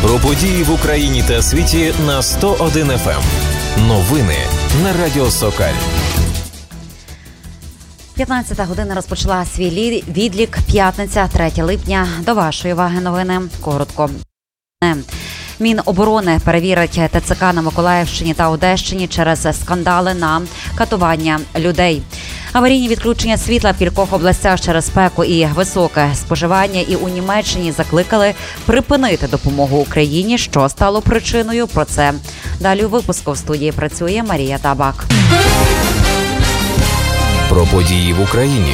Про події в Україні та світі на 101 FM. Новини на Радіо Сокаль. 15 година розпочала свій відлік. П'ятниця, 3 липня. До вашої уваги новини. Коротко. Міноборони перевірить ТЦК на Миколаївщині та Одещині через скандали на катування людей. Аварійні відключення світла в кількох областях через спеку і високе споживання. І у Німеччині закликали припинити допомогу Україні, що стало причиною. Про це далі у випуску. В студії працює Марія Табак. Про події в Україні.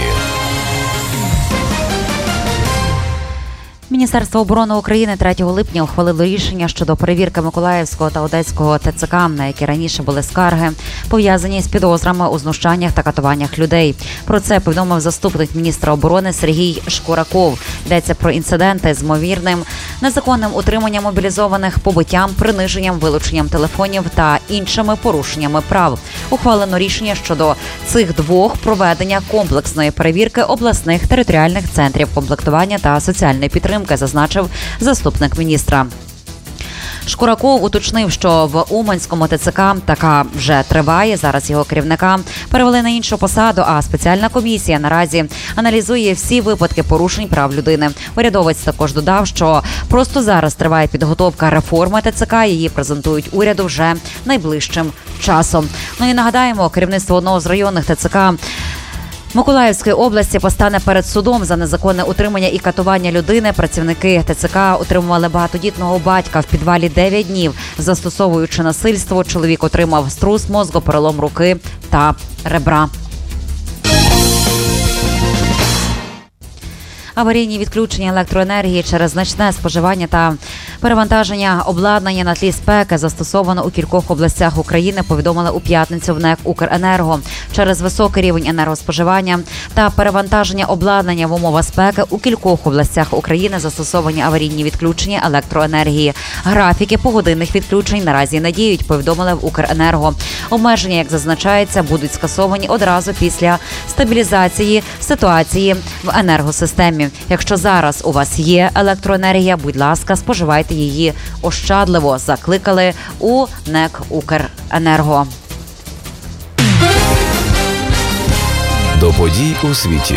Міністерство оборони України 3 липня ухвалило рішення щодо перевірки Миколаївського та Одеського ТЦК, на які раніше були скарги, пов'язані з підозрами у знущаннях та катуваннях людей. Про це повідомив заступник міністра оборони Сергій Шкураков. Йдеться про інциденти з ймовірним незаконним утриманням мобілізованих, побиттям, приниженням, вилученням телефонів та іншими порушеннями прав. Ухвалено рішення щодо цих двох проведення комплексної перевірки обласних територіальних центрів комплектування та соціальної підтримки, зазначив заступник міністра. Шкураков уточнив, що в Уманському ТЦК така вже триває. Зараз його керівника перевели на іншу посаду, а спеціальна комісія наразі аналізує всі випадки порушень прав людини. Урядовець також додав, що просто зараз триває підготовка реформи ТЦК, її презентують уряду вже найближчим часом. Ну і нагадаємо, керівництво одного з районних ТЦК Миколаївської області постане перед судом за незаконне утримання і катування людини. Працівники ТЦК утримували багатодітного батька в підвалі 9 днів. Застосовуючи насильство, чоловік отримав струс мозку, перелом руки та ребра. Аварійні відключення електроенергії через значне споживання та перевантаження обладнання на тлі спеки застосовано у кількох областях України, повідомили у п'ятницю в НЕК «Укренерго». Через високий рівень енергоспоживання та перевантаження обладнання в умовах спеки у кількох областях України застосовані аварійні відключення електроенергії. Графіки погодинних відключень наразі не діють, повідомили в «Укренерго». Обмеження, як зазначається, будуть скасовані одразу після стабілізації ситуації в енергосистемі. Якщо зараз у вас є електроенергія, будь ласка, споживайте її ощадливо, закликали у НЕК «Укренерго». До подій у світі.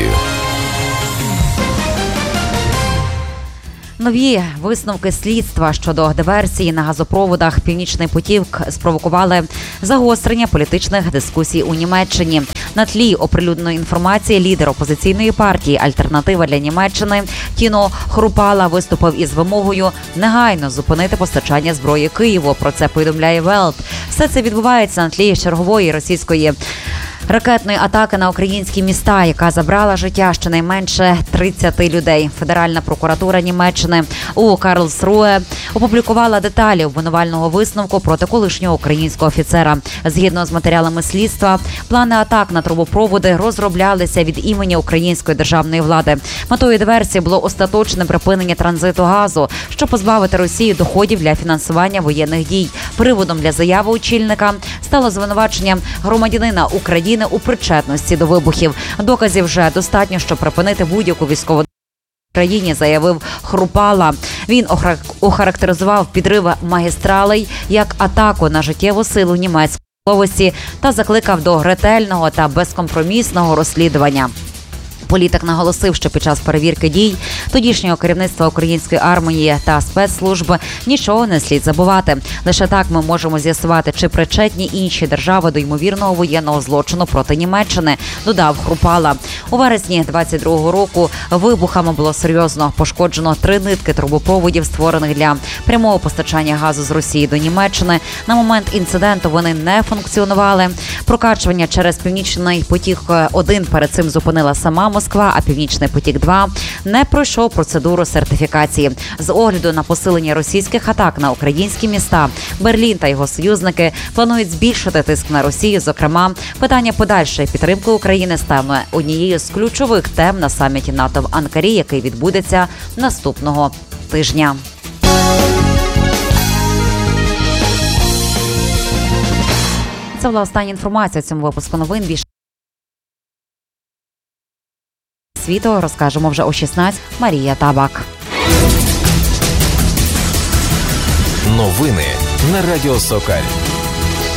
Нові висновки слідства щодо диверсії на газопроводах «Північний потік» спровокували загострення політичних дискусій у Німеччині. На тлі оприлюдненої інформації лідер опозиційної партії «Альтернатива для Німеччини» Тіно Хрупала виступив із вимогою негайно зупинити постачання зброї Києву. Про це повідомляє Велт. Все це відбувається на тлі чергової російської ракетної атаки на українські міста, яка забрала життя щонайменше 30 людей. Федеральна прокуратура Німеччини у Карлсруе опублікувала деталі обвинувального висновку проти колишнього українського офіцера. Згідно з матеріалами слідства, плани атак на трубопроводи розроблялися від імені української державної влади. Метою диверсії було остаточне припинення транзиту газу, щоб позбавити Росію доходів для фінансування воєнних дій. Приводом для заяви очільника стало звинувачення громадянина України у причетності до вибухів. Доказів вже достатньо, щоб припинити будь-яку військову в країні, заявив Хрупала. Він охарактеризував підрив магістралей як атаку на життєву силу німецької області та закликав до ретельного та безкомпромісного розслідування. Політик наголосив, що під час перевірки дій тодішнього керівництва української армії та спецслужб нічого не слід забувати. Лише так ми можемо з'ясувати, чи причетні інші держави до ймовірного воєнного злочину проти Німеччини, додав Хрупала. У вересні 22-го року вибухами було серйозно пошкоджено 3 нитки трубопроводів, створених для прямого постачання газу з Росії до Німеччини. На момент інциденту вони не функціонували. Прокачування через «Північний потік-1» перед цим зупинила сама Москва, а «Північний потік-2» не пройшов процедуру сертифікації. З огляду на посилення російських атак на українські міста, Берлін та його союзники планують збільшити тиск на Росію. Зокрема, питання подальшої підтримки України стане однією з ключових тем на саміті НАТО в Анкарі, який відбудеться наступного тижня. Це була остання інформація у цьому випуску новин. Більше світу розкажемо вже о 16. Марія Табак. Новини на Радіо Сокаль.